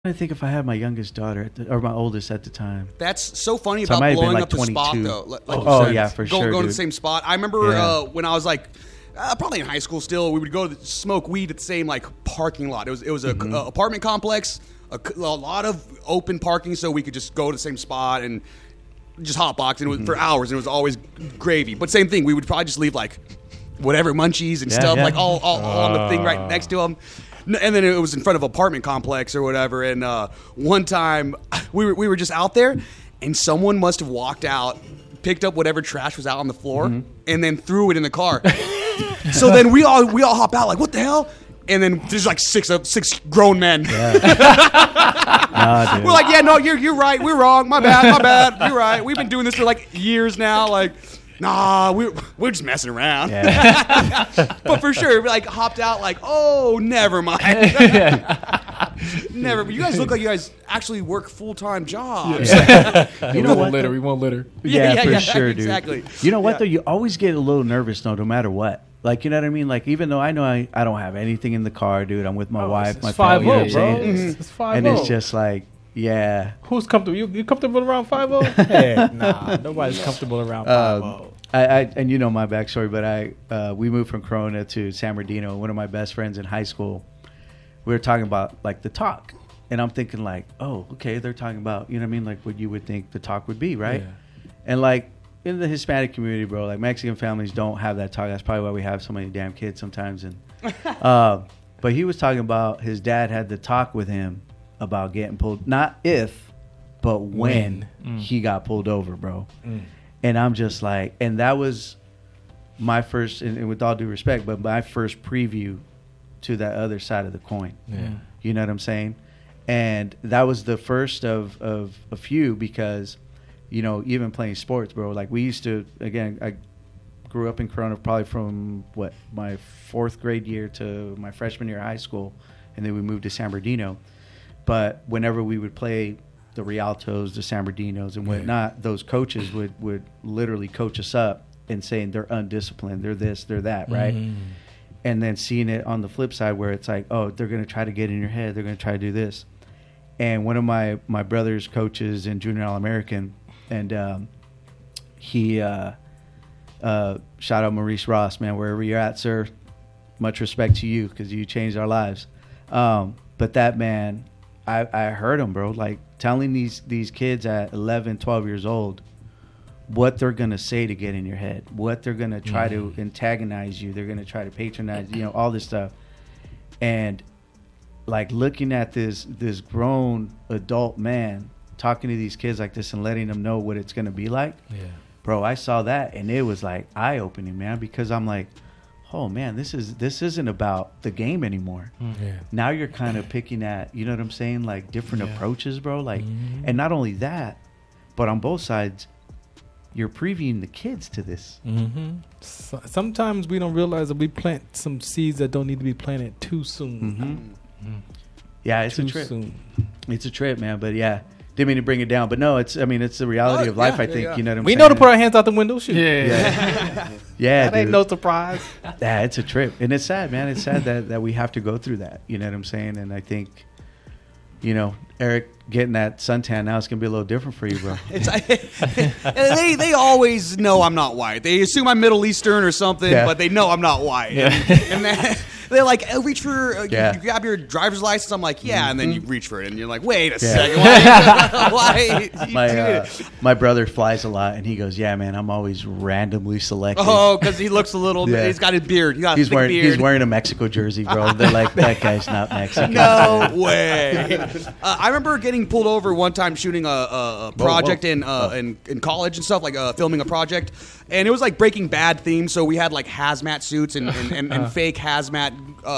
I think if I had my youngest daughter or my oldest at the time. That's so funny So I about might have been blowing like up the 22. spot, though. Like you Oh, said, yeah, for sure, Going to dude. the same spot. I remember Yeah. when I was like, probably in high school still, we would go to smoke weed at the same like parking lot. It was a Mm-hmm. apartment complex, a lot of open parking, so we could just go to the same spot and just hotbox, and it was Mm-hmm. for hours, and it was always gravy. But same thing, we would probably just leave like whatever munchies and Yeah, stuff yeah. like all on the thing right next to them. And then it was in front of an apartment complex or whatever. And one time we were just out there, and someone must have walked out, picked up whatever trash was out on the floor, and then threw it in the car. So then we all hop out like, what the hell? And then there's like six grown men. Nah, dude. We're like, yeah, no, you're right. We're wrong. My bad. You're right. We've been doing this for like years now. Like, nah, we're just messing around. Yeah. But for sure, like hopped out like, oh, never mind. Never. But you guys look like you guys actually work full-time jobs. You know what? We won't litter. Yeah, for sure, dude. Exactly. You know what, Yeah. though? You always get a little nervous, though, no matter what. Like, you know what I mean? Like, even though I know I don't have anything in the car, dude. I'm with my wife, my It's family. 5-0, You know what I'm bro. saying? It's 5-0. And it's just like, yeah. Who's comfortable? You comfortable around 5-0? Hey, nah, nobody's comfortable around 5-0. And you know my backstory, but we moved from Corona to San Bernardino. One of my best friends in high school, we were talking about like the talk, and I'm thinking like, oh, okay, they're talking about, you know what I mean, like what you would think the talk would be, right? Yeah. And like in the Hispanic community, bro, like Mexican families don't have that talk. That's probably why we have so many damn kids sometimes. And but he was talking about his dad had the talk with him about getting pulled, not if, but when he got pulled over, bro. And I'm just like, and that was my first, and with all due respect, but my first preview to that other side of the coin. Yeah. You know what I'm saying? And that was the first of a few because, you know, even playing sports, bro, like we used to, again, I grew up in Corona probably from, my 4th grade year to my freshman year of high school, and then we moved to San Bernardino. But whenever we would play the Rialtos, the San Bernardinos, and whatnot, those coaches would literally coach us up and saying they're undisciplined, they're this, they're that, right? And then seeing it on the flip side where it's like, oh, they're going to try to get in your head, they're going to try to do this. And one of my brother's coaches in Junior All-American, and he shout out Maurice Ross, man, wherever you're at, sir, much respect to you because you changed our lives. But that man, I heard him, bro, like telling these kids at 11, 12 years old what they're going to say to get in your head, what they're going to try to antagonize you, they're going to try to patronize, you know, all this stuff. And like looking at this grown adult man talking to these kids like this and letting them know what it's going to be like. Yeah. Bro, I saw that and it was like eye-opening, man, because I'm like, oh man, this isn't about the game anymore. Yeah. Now you're kind of picking at, you know what I'm saying, like different approaches, bro. Like, and not only that, but on both sides, you're previewing the kids to this. Sometimes we don't realize that we plant some seeds that don't need to be planted too soon. Yeah, it's Too a trip. soon. It's a trip, man. But yeah, didn't mean to bring it down. But no, it's the reality of life. I think you know what I'm We saying. know to put our hands out the window. Shoot. Yeah, That ain't dude. no surprise. Yeah, it's a trip, and it's sad, man. It's sad that we have to go through that. You know what I'm saying? And I think, you know, Eric getting that suntan now, it's gonna be a little different for you, bro. They always know I'm not white. They assume I'm Middle Eastern or something, but they know I'm not white. And they're like, oh, reach for, you grab your driver's license. I'm like, yeah, and then you reach for it, and you're like, wait a second, why you do it? My brother flies a lot, and he goes, yeah, man, I'm always randomly selected. Oh, because he looks a little. He's got his beard. He's wearing a Mexico jersey, bro. They're like, that guy's not Mexican. No way. I remember getting pulled over one time shooting a project in college and stuff, like filming a project, and it was like Breaking Bad themed. So we had like hazmat suits and fake hazmat,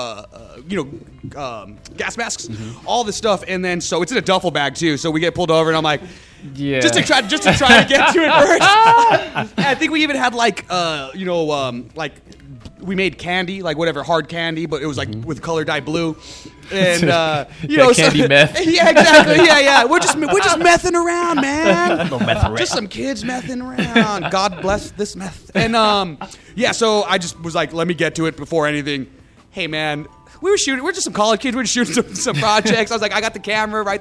gas masks, all this stuff, and then so it's in a duffel bag too. So we get pulled over, and I'm like. Yeah. Just to try to get to it first. I think we even had like we made candy, like whatever, hard candy, but it was like with color dye blue. And candy meth. Yeah, exactly. Yeah. We're just messing around, man. No meth around. Just some kids messing around. God bless this meth. And so I just was like, let me get to it before anything. Hey man, we were shooting. We're just some college kids. We were shooting some projects. I was like, I got the camera right